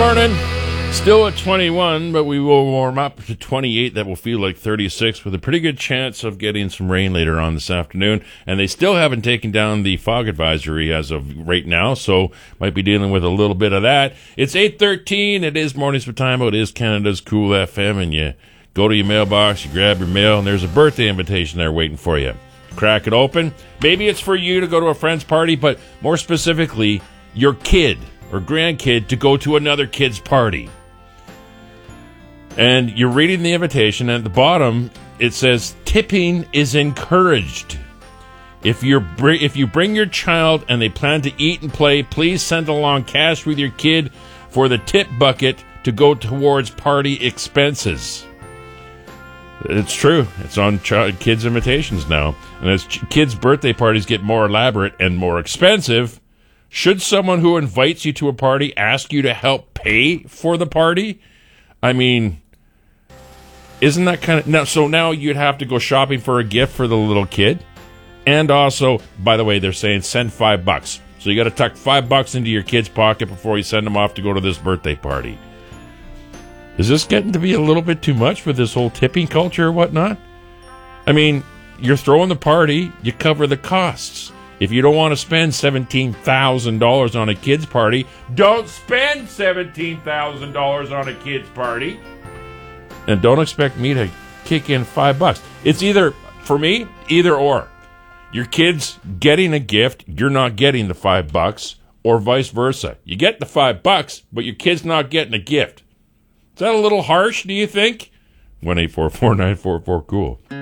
morning. Still at 21, but we will warm up to 28. That will feel like 36 with a pretty good chance of getting some rain later on this afternoon. And they still haven't taken down the fog advisory as of right now, so might be dealing with a little bit of that. It's 8:13. It is Mornings with Time. It is Canada's Cool FM, and you go to your mailbox, you grab your mail, and there's a birthday invitation there waiting for you. Crack it open. Maybe it's for you to go to a friend's party, but more specifically, your kid or grandkid to go to another kid's party. And you're reading the invitation, and at the bottom, it says, tipping is encouraged. If you bring your child and they plan to eat and play, please send along cash with your kid for the tip bucket to go towards party expenses. It's true. It's on kids' invitations now. And as kids' birthday parties get more elaborate and more expensive, should someone who invites you to a party ask you to help pay for the party? I mean, isn't that kind of... Now you'd have to go shopping for a gift for the little kid. And also, by the way, they're saying send $5. So you got to tuck $5 into your kid's pocket before you send them off to go to this birthday party. Is this getting to be a little bit too much for this whole tipping culture or whatnot? I mean, you're throwing the party, you cover the costs. If you don't want to spend $17,000 on a kid's party, don't spend $17,000 on a kid's party. And don't expect me to kick in $5. It's either, for me, either or. Your kid's getting a gift, you're not getting the $5, or vice versa. You get the $5, but your kid's not getting a gift. Is that a little harsh, do you think? 1-844-944-COOL.